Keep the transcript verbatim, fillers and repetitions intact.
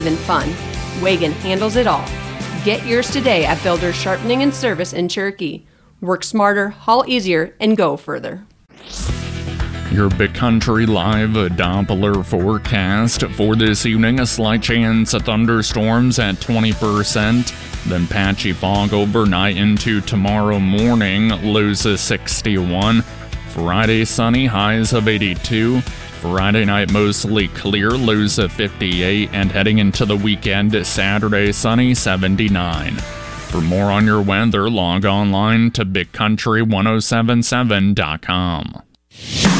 and fun. Wagon handles it all. Get yours today at Builders Sharpening and Service in Cherokee. Work smarter, haul easier, and go further. Your Big Country Live Doppler forecast for this evening: a slight chance of thunderstorms at twenty percent, then patchy fog overnight into tomorrow morning, lows of sixty-one. Friday sunny, highs of eighty-two. Friday night mostly clear, lows of fifty-eight, and heading into the weekend, Saturday sunny, seventy-nine. For more on your weather, log online to big country ten seventy-seven dot com.